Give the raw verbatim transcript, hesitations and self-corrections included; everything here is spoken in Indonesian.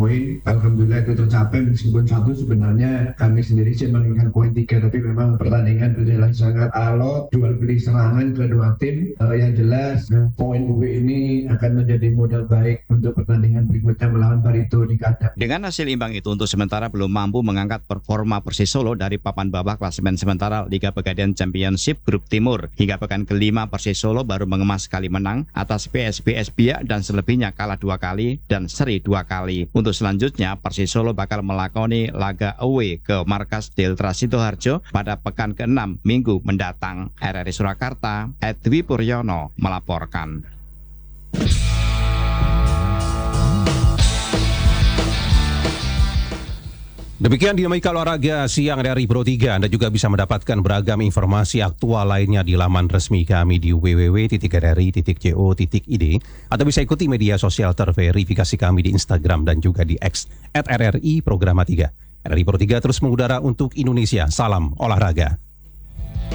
poin. Alhamdulillah itu tercapai, meskipun satu sebenarnya kami sendiri sih menginginkan poin tiga, tapi memang pertandingan berjalan sangat alot, jual beli serangan kedua tim. Uh, yang jelas poin U W ini akan menjadi modal baik untuk pertandingan berikutnya melawan Barito di kandang. Dengan hasil imbang itu untuk sementara belum mampu mengangkat performa Persis Solo dari papan bawah klasemen sementara Liga Pegadaian Championship Grup Timur. Hingga pekan kelima Persis Solo baru mengemas sekali menang atas P S B S Biak dan selebihnya kalah dua kali dan seri dua kali. Untuk selanjutnya Persis Solo bakal melakoni laga away ke markas Delta Sidoarjo pada pekan keenam minggu mendatang. R R I Surakarta, Edwi Puryono melaporkan. Demikian dinamika olahraga siang dari Pro tiga. Anda juga bisa mendapatkan beragam informasi aktual lainnya di laman resmi kami di w w w titik r r i titik co titik i d atau bisa ikuti media sosial terverifikasi kami di Instagram dan juga di X at R R I Programa tiga. R R I Pro tiga terus mengudara untuk Indonesia. Salam olahraga.